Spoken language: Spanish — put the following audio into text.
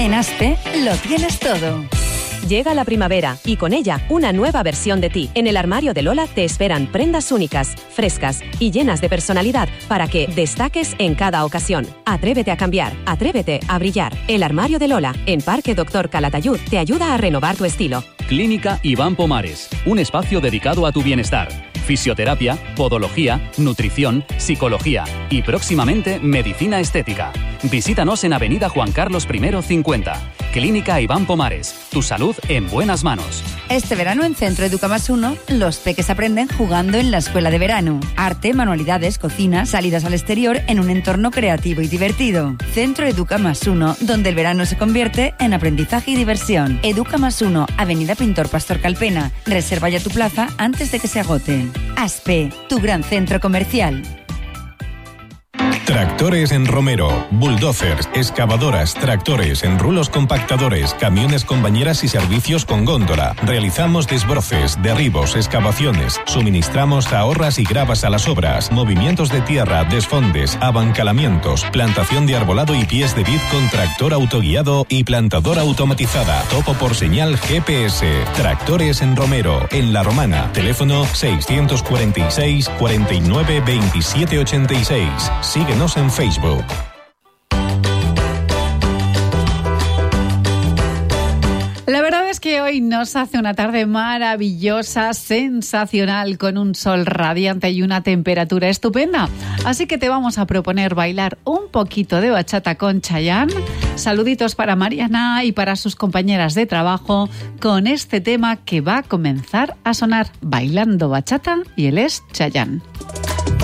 En Aspe lo tienes todo. Llega la primavera y con ella una nueva versión de ti. En el armario de Lola te esperan prendas únicas, frescas y llenas de personalidad para que destaques en cada ocasión. Atrévete a cambiar, atrévete a brillar. El armario de Lola en Parque Doctor Calatayud te ayuda a renovar tu estilo. Clínica Iván Pomares, un espacio dedicado a tu bienestar. Fisioterapia, podología, nutrición, psicología y próximamente medicina estética. Visítanos en Avenida Juan Carlos I 50. Clínica Iván Pomares, tu salud en buenas manos. Este verano en Centro Educa Más 1, los peques aprenden jugando en la escuela de verano. Arte, manualidades, cocina, salidas al exterior en un entorno creativo y divertido. Centro Educa Más 1, donde el verano se convierte en aprendizaje y diversión. Educa Más 1, Avenida Pintor Pastor Calpena. Reserva ya tu plaza antes de que se agote. Aspe, tu gran centro comercial. Tractores en Romero, bulldozers, excavadoras, tractores, enrulos compactadores, camiones con bañeras y servicios con góndola. Realizamos desbroces, derribos, excavaciones. Suministramos ahorras y gravas a las obras, movimientos de tierra, desfondes, abancalamientos, plantación de arbolado y pies de vid con tractor autoguiado y plantadora automatizada. Topo por señal GPS. Tractores en Romero, en La Romana. Teléfono 646 49 27 86. Síguenos en Facebook. La verdad es que hoy nos hace una tarde maravillosa, sensacional, con un sol radiante y una temperatura estupenda. Así que te vamos a proponer bailar un poquito de bachata con Chayanne. Saluditos para Mariana y para sus compañeras de trabajo con este tema que va a comenzar a sonar, Bailando Bachata, y él es Chayanne.